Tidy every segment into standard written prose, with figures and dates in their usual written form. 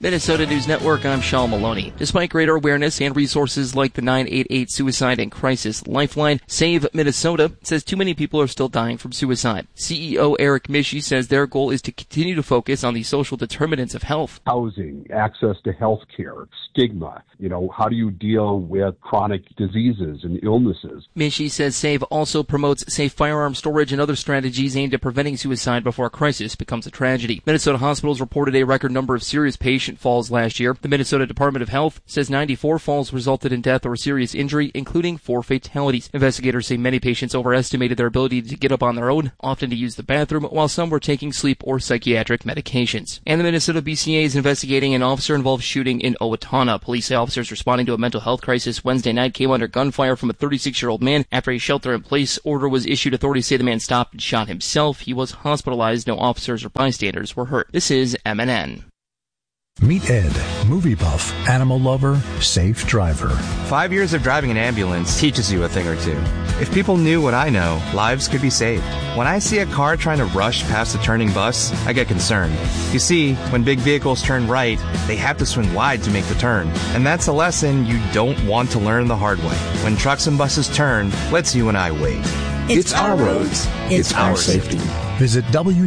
Minnesota News Network, I'm Shaul Maloney. Despite greater awareness and resources like the 988 Suicide and Crisis Lifeline, Save Minnesota says too many people are still dying from suicide. CEO Eric Mischie says their goal is to continue to focus on the social determinants of health. Housing, access to health care, stigma, how do you deal with chronic diseases and illnesses? Mischie says Save also promotes safe firearm storage and other strategies aimed at preventing suicide before a crisis becomes a tragedy. Minnesota hospitals reported a record number of serious patient falls last year. The Minnesota Department of Health says 94 falls resulted in death or serious injury, including 4 fatalities. Investigators say many patients overestimated their ability to get up on their own, often to use the bathroom, while some were taking sleep or psychiatric medications. And the Minnesota BCA is investigating an officer-involved shooting in Owatonna. Police say officers responding to a mental health crisis Wednesday night came under gunfire from a 36-year-old man. After a shelter-in-place order was issued, authorities say the man stopped and shot himself. He was hospitalized. No officers or bystanders were hurt. This is MNN. Meet Ed, movie buff, animal lover, safe driver. 5 years of driving an ambulance teaches you a thing or two. If people knew what I know, lives could be saved. When I see a car trying to rush past a turning bus, I get concerned. You see, when big vehicles turn right, they have to swing wide to make the turn. And that's a lesson you don't want to learn the hard way. When trucks and buses turn, let's you and I wait. It's our roads. It's our safety. Visit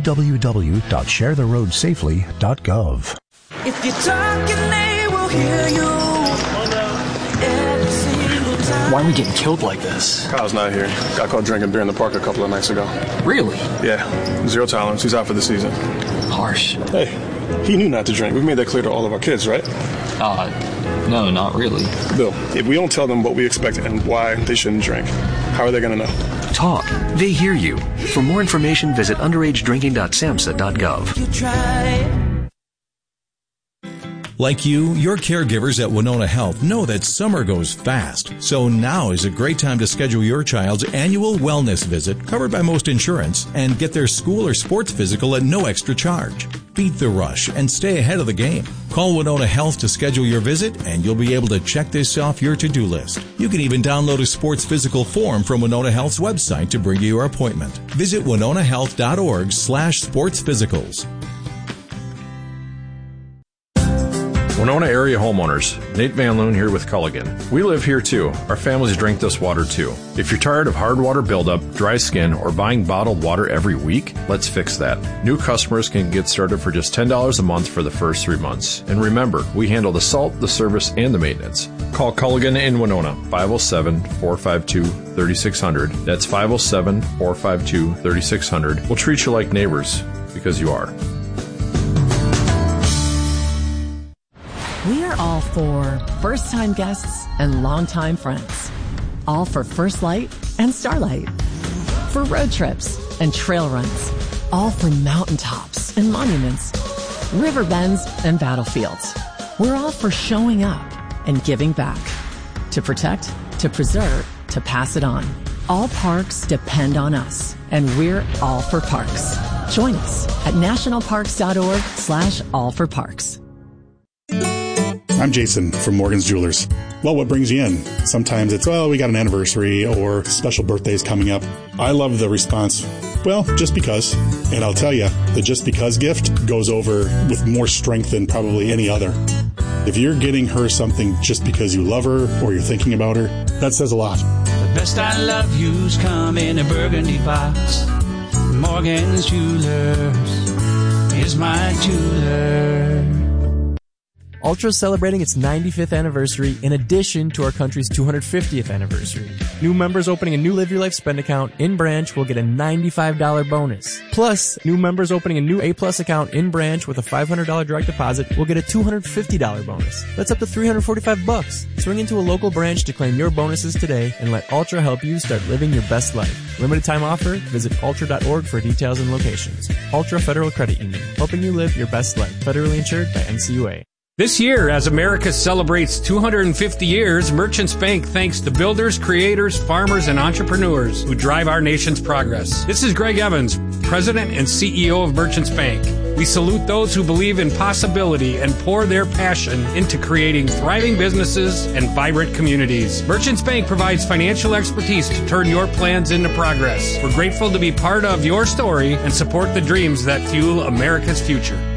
www.sharetheroadsafely.gov. If you're talking, they will hear you. Every single time. Why are we getting killed like this? Kyle's not here. Got caught drinking during the park a couple of nights ago. Really? Yeah. 0 tolerance. He's out for the season. Harsh. Hey, he knew not to drink. We've made that clear to all of our kids, right? No, not really. Bill, if we don't tell them what we expect and why they shouldn't drink, how are they going to know? Talk. They hear you. For more information, visit underagedrinking.samhsa.gov. You try. Like you, your caregivers at Winona Health know that summer goes fast. So now is a great time to schedule your child's annual wellness visit, covered by most insurance, and get their school or sports physical at no extra charge. Beat the rush and stay ahead of the game. Call Winona Health to schedule your visit, and you'll be able to check this off your to-do list. You can even download a sports physical form from Winona Health's website to bring you your appointment. Visit winonahealth.org/sportsphysicals. Winona area homeowners, Nate Van Loon here with Culligan. We live here too. Our families drink this water too. If you're tired of hard water buildup, dry skin, or buying bottled water every week, let's fix that. New customers can get started for just $10 a month for the first 3 months. And remember, we handle the salt, the service, and the maintenance. Call Culligan in Winona, 507-452-3600. That's 507-452-3600. We'll treat you like neighbors, because you are. We are all for first-time guests and long-time friends. All for First Light and Starlight. For road trips and trail runs. All for mountaintops and monuments. River bends and battlefields. We're all for showing up and giving back. To protect, to preserve, to pass it on. All parks depend on us, and we're all for parks. Join us at nationalparks.org/allforparks. I'm Jason from Morgan's Jewelers. Well, what brings you in? Sometimes it's, we got an anniversary or special birthdays coming up. I love the response, well, just because. And I'll tell you, the just because gift goes over with more strength than probably any other. If you're getting her something just because you love her or you're thinking about her, that says a lot. The best I love you's come in a burgundy box. Morgan's Jewelers is my jeweler. Ultra is celebrating its 95th anniversary in addition to our country's 250th anniversary. New members opening a new Live Your Life spend account in branch will get a $95 bonus. Plus, new members opening a new A-Plus account in branch with a $500 direct deposit will get a $250 bonus. That's up to $345. Swing into a local branch to claim your bonuses today and let Ultra help you start living your best life. Limited time offer? Visit ultra.org for details and locations. Ultra Federal Credit Union, helping you live your best life. Federally insured by NCUA. This year, as America celebrates 250 years, Merchants Bank thanks the builders, creators, farmers, and entrepreneurs who drive our nation's progress. This is Greg Evans, President and CEO of Merchants Bank. We salute those who believe in possibility and pour their passion into creating thriving businesses and vibrant communities. Merchants Bank provides financial expertise to turn your plans into progress. We're grateful to be part of your story and support the dreams that fuel America's future.